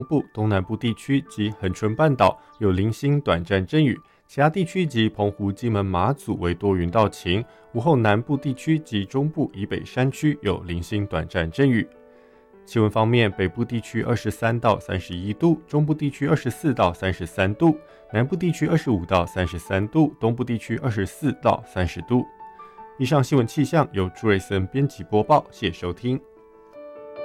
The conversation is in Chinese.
部、东南部地区及恒春半岛有零星短暂阵雨，其他地区及澎湖、金门、马祖为多云到晴。午后南部地区及中部以北山区有零星短暂阵雨。气温方面，北部地区23到31度，中部地区24到33度，南部地区25到33度，东部地区24到30度。以上新闻气象由朱瑞森编辑播报，谢谢收听。